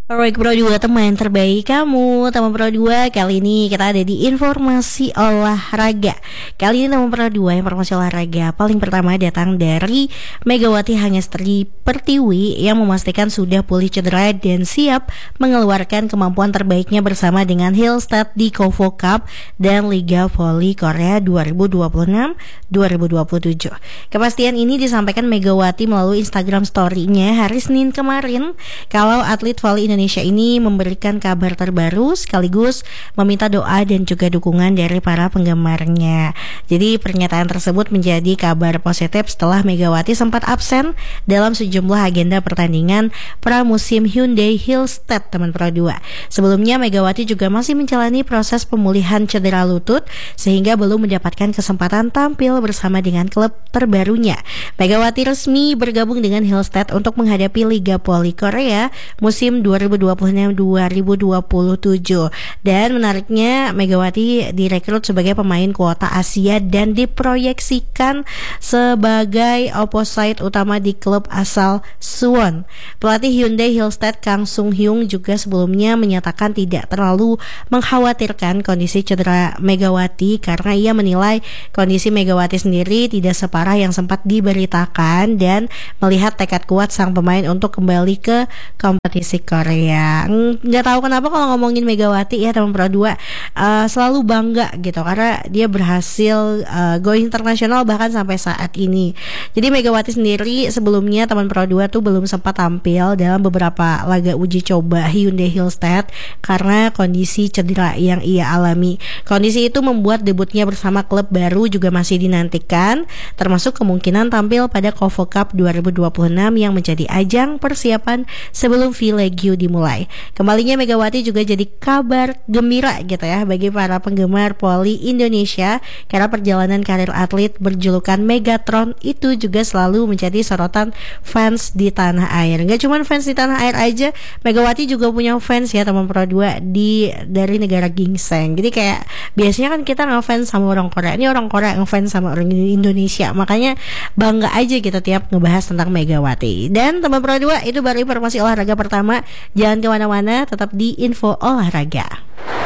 Alright Pro 2 teman terbaik kamu. Teman Pro 2, kali ini kita ada di informasi olahraga. Kali ini teman Pro 2 informasi olahraga paling pertama datang dari Megawati Hangestri Pertiwi yang memastikan sudah pulih cedera dan siap mengeluarkan kemampuan terbaiknya bersama dengan Hillstead di Kovo Cup dan Liga Voli Korea 2026-2027. Kepastian ini disampaikan Megawati melalui Instagram story-nya hari Senin kemarin kalau atlet voli Indonesia ini memberikan kabar terbaru sekaligus meminta doa dan juga dukungan dari para penggemarnya. Jadi pernyataan tersebut menjadi kabar positif setelah Megawati sempat absen dalam sejumlah agenda pertandingan pramusim Hyundai Hillstead teman Pro 2. Sebelumnya Megawati juga masih menjalani proses pemulihan cedera lutut sehingga belum mendapatkan kesempatan tampil bersama dengan klub terbarunya. Megawati resmi bergabung dengan Hillstead untuk menghadapi Liga Voli Korea musim 2026-2027. Dan menariknya Megawati direkrut sebagai pemain kuota Asia dan diproyeksikan sebagai opposite utama di klub asal Suwon. Pelatih Hyundai Hillstead Kang Sung Hyung juga sebelumnya menyatakan tidak terlalu mengkhawatirkan kondisi cedera Megawati karena ia menilai kondisi Megawati sendiri tidak separah yang sempat diberitakan dan melihat tekad kuat sang pemain untuk kembali ke kompetisi Korea. Nggak tahu kenapa kalau ngomongin Megawati ya teman Pro 2 selalu bangga gitu karena dia berhasil go internasional bahkan sampai saat ini. Jadi Megawati sendiri sebelumnya teman Pro 2 tuh belum sempat tampil dalam beberapa laga uji coba Hyundai Hillstead karena kondisi cedera yang ia alami. Kondisi itu membuat debutnya bersama klub baru juga masih dinantikan, termasuk kemungkinan tampil pada Kovo Cup 2026 yang menjadi ajang persiapan sebelum V-League dimulai. Kembalinya Megawati juga jadi kabar gembira gitu ya bagi para penggemar voli Indonesia karena perjalanan karir atlet berjulukan Megatron itu juga selalu menjadi sorotan fans di tanah air. Gak cuma fans di tanah air aja, Megawati juga punya fans ya teman Pro 2 dari negara gingseng. Jadi kayak biasanya kan kita ngefans sama orang Korea, ini orang Korea ngefans sama orang Indonesia, makanya bangga aja kita tiap ngebahas tentang Megawati. Dan teman Pro 2 itu baru informasi olahraga pertama. Jangan kemana-mana, tetap di Info Olahraga.